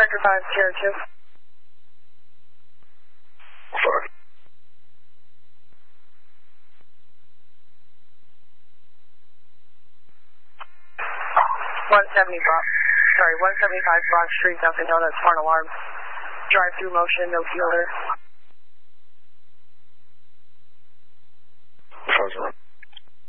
Sector 5, Sierra 2. Sorry. 175 Broad Street, nothing known as foreign alarm. Drive-through motion, no fielder.